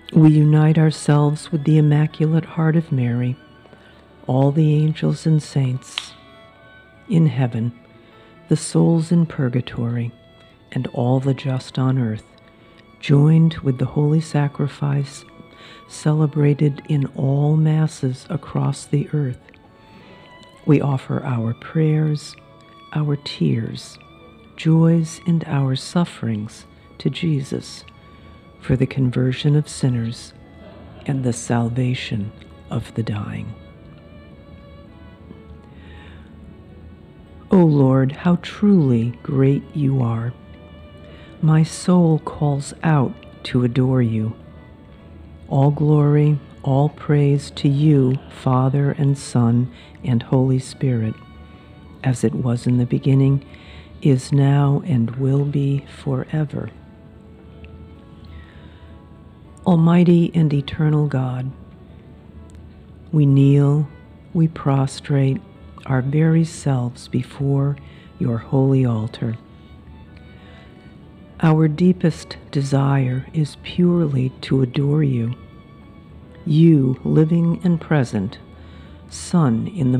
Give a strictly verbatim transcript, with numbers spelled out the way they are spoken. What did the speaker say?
We unite ourselves with the Immaculate Heart of Mary, all the angels and saints in heaven, the souls in purgatory, and all the just on earth, joined with the holy sacrifice celebrated in all masses across the earth. We offer our prayers, our tears, joys, and our sufferings to Jesus for the conversion of sinners and the salvation of the dying. O Lord, how truly great you are! My soul calls out to adore you. All glory, all praise to you, Father and Son and Holy Spirit, as it was in the beginning, is now, and will be forever. Almighty and eternal God, we kneel, we prostrate our very selves before your holy altar. Our deepest desire is purely to adore you, you living and present, Son in the